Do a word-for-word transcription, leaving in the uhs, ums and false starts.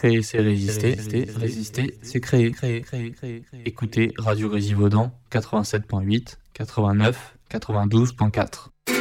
Créer, c'est résister. Résister, résister, c'est créer. Créer, créer, créer, créer. Écoutez Radio Grésilvaudan quatre-vingt-sept point huit, quatre-vingt-neuf, quatre-vingt-douze point quatre.